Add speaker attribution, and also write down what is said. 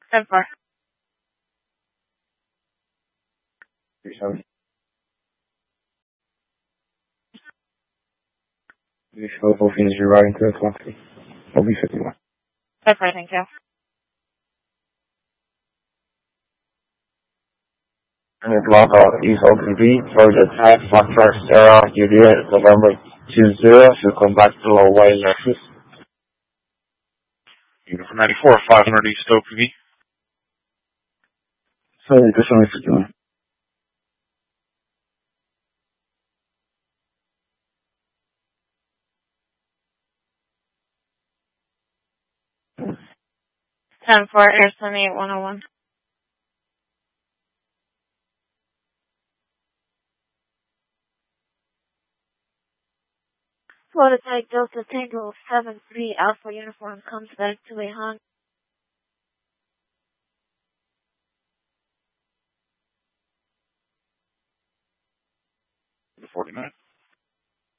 Speaker 1: 10-4.
Speaker 2: You show both units you're riding to the clock. OB51.
Speaker 1: 10-4, thank you.
Speaker 2: And your block out East OPB for the attack, Foxtrot Sierra, Juliet, November 20, should come back to low white Lexus.
Speaker 3: Uniform 94, 500 East OPV.
Speaker 2: Sorry, this one is 51.
Speaker 1: Ten four, Air 78-101. Prototype Delta Tango 73 Alpha Uniform comes back to a Honda.
Speaker 3: 49.